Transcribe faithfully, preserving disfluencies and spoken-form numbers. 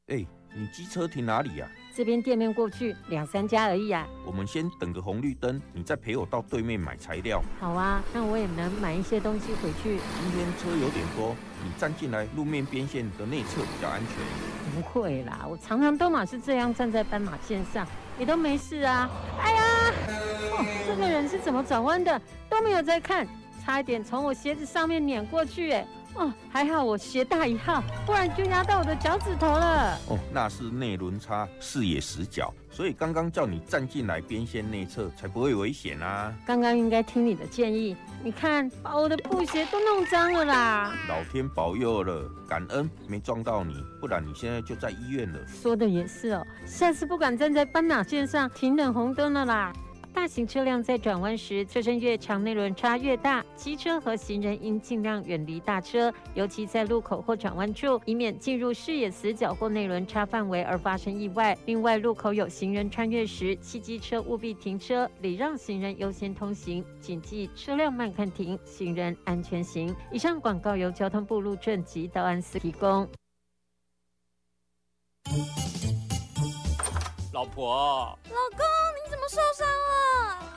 哎，你机车停哪里呀、啊？ 这边店面过去两三家而已啊。 我们先等个红绿灯，你再陪我到对面买材料。 好啊，那我也能买一些东西回去。 今天车有点多，你站进来路面边线的内侧比较安全。 不会啦，我常常都嘛是这样站在斑马线上，也都没事啊。哎呀，哦，这个人是怎么转弯的？都没有在看，差一点从我鞋子上面碾过去，哎。哦，还好我鞋大一号，不然就压到我的脚趾头了。 哦，那是内轮差，视野死角，所以刚刚叫你站进来边线内侧，才不会危险啊。 刚刚应该听你的建议，你看把我的布鞋都弄脏了啦。 老天保佑了，感恩没撞到你，不然你现在就在医院了。 说的也是哦，下次不敢站在斑马线上停等红灯了啦。大型车辆在转弯时，车身越长，内轮差越大。机车和行人应尽量远离大车，尤其在路口或转弯处，以免进入视野死角或内轮差范围而发生意外。另外，路口有行人穿越时，汽机车务必停车，礼让行人优先通行，谨记车辆慢看停，行人安全行。以上广告由交通部路政及道安司提供。 老婆， 老公，你怎么受伤了？